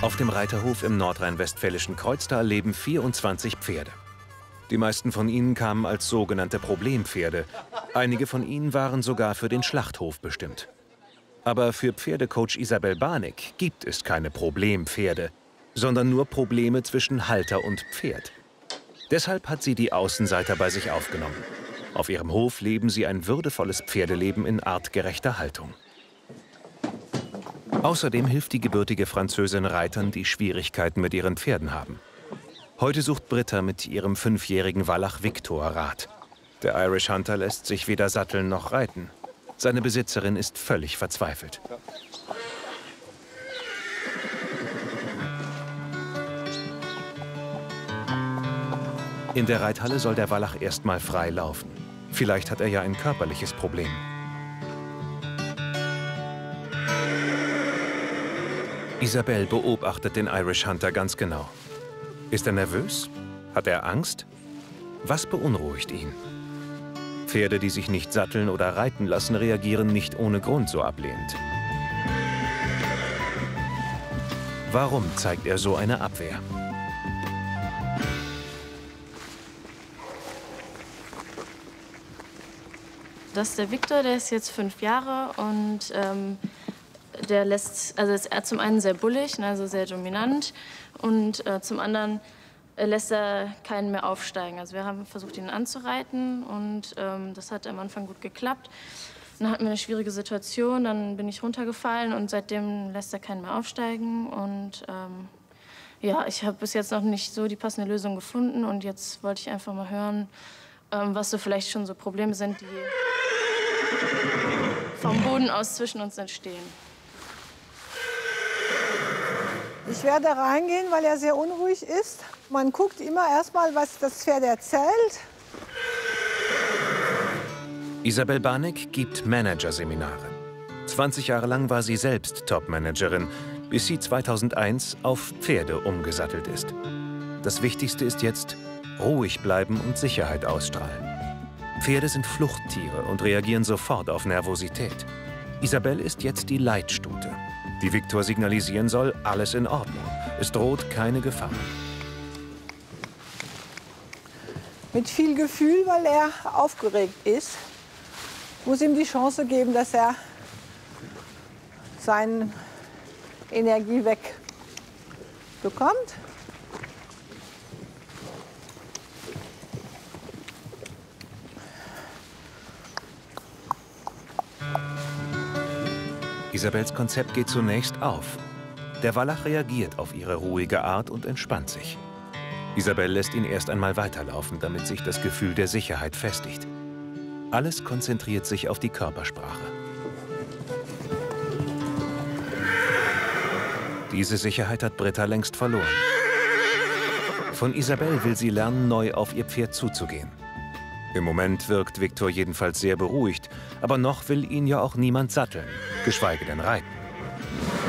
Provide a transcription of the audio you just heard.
Auf dem Reiterhof im nordrhein-westfälischen Kreuztal leben 24 Pferde. Die meisten von ihnen kamen als sogenannte Problempferde. Einige von ihnen waren sogar für den Schlachthof bestimmt. Aber für Pferdecoach Isabel Barneck gibt es keine Problempferde, sondern nur Probleme zwischen Halter und Pferd. Deshalb hat sie die Außenseiter bei sich aufgenommen. Auf ihrem Hof leben sie ein würdevolles Pferdeleben in artgerechter Haltung. Außerdem hilft die gebürtige Französin Reitern, die Schwierigkeiten mit ihren Pferden haben. Heute sucht Britta mit ihrem 5-jährigen Wallach Victor Rat. Der Irish Hunter lässt sich weder satteln noch reiten. Seine Besitzerin ist völlig verzweifelt. In der Reithalle soll der Wallach erstmal frei laufen. Vielleicht hat er ja ein körperliches Problem. Isabel beobachtet den Irish Hunter ganz genau. Ist er nervös? Hat er Angst? Was beunruhigt ihn? Pferde, die sich nicht satteln oder reiten lassen, reagieren nicht ohne Grund so ablehnend. Warum zeigt er so eine Abwehr? Das ist der Victor, der ist jetzt 5 Jahre und der ist zum einen sehr bullig, also sehr dominant, und zum anderen lässt er keinen mehr aufsteigen. Also wir haben versucht, ihn anzureiten, und das hat am Anfang gut geklappt. Dann hatten wir eine schwierige Situation, dann bin ich runtergefallen, und seitdem lässt er keinen mehr aufsteigen. Und ja, ich habe bis jetzt noch nicht so die passende Lösung gefunden, und jetzt wollte ich einfach mal hören, was so vielleicht schon so Probleme sind, die vom Boden aus zwischen uns entstehen. Ich werde reingehen, weil er sehr unruhig ist. Man guckt immer erstmal, was das Pferd erzählt. Isabel Barneck gibt Managerseminare. 20 Jahre lang war sie selbst Topmanagerin, bis sie 2001 auf Pferde umgesattelt ist. Das Wichtigste ist jetzt, ruhig bleiben und Sicherheit ausstrahlen. Pferde sind Fluchttiere und reagieren sofort auf Nervosität. Isabel ist jetzt die Leitstute, die Victor signalisieren soll, alles in Ordnung. Es droht keine Gefahr. Mit viel Gefühl, weil er aufgeregt ist. Ich muss ihm die Chance geben, dass er seine Energie wegbekommt. Isabels Konzept geht zunächst auf. Der Wallach reagiert auf ihre ruhige Art und entspannt sich. Isabel lässt ihn erst einmal weiterlaufen, damit sich das Gefühl der Sicherheit festigt. Alles konzentriert sich auf die Körpersprache. Diese Sicherheit hat Britta längst verloren. Von Isabel will sie lernen, neu auf ihr Pferd zuzugehen. Im Moment wirkt Victor jedenfalls sehr beruhigt, aber noch will ihn ja auch niemand satteln, geschweige denn reiten.